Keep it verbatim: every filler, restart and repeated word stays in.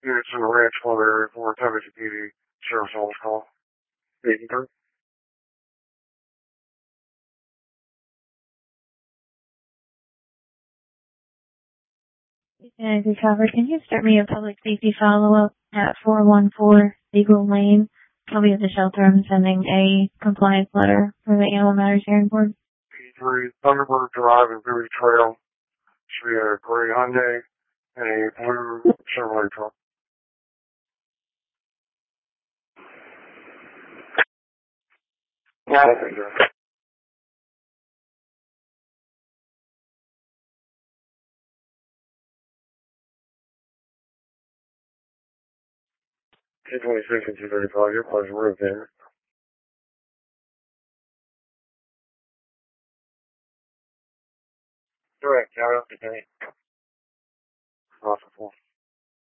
It's in the Ranch Club area for Tennessee P D. Sheriff's Office call. eight and three. And recover, can you start me a public safety follow-up at four one four Eagle Lane? I'll be at the shelter. I'm sending a compliance letter for the Animal Matters hearing board. eighty-three Thunderbird Drive and Bowie Trail. Should be a gray Hyundai and a blue Chevrolet truck. Yeah, I think so. two twenty-six and two thirty-five, your pleasure, we're okay. Correct, carry up to date. Awesome.